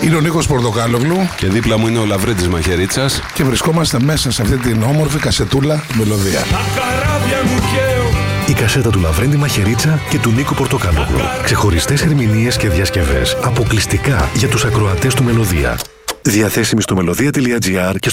Είναι ο Νίκος Πορτοκάλογλου. Και δίπλα μου είναι ο Λαβρέντης Μαχαιρίτσας. Και βρισκόμαστε μέσα σε αυτή την όμορφη κασετούλα μελωδία. Η κασέτα του Λαβρέντη Μαχαιρίτσα και του Νίκου Πορτοκάλογλου. Ξεχωριστές ερμηνείες και διασκευές αποκλειστικά για τους ακροατές του Μελωδία. Διαθέσιμη στο melodia.gr και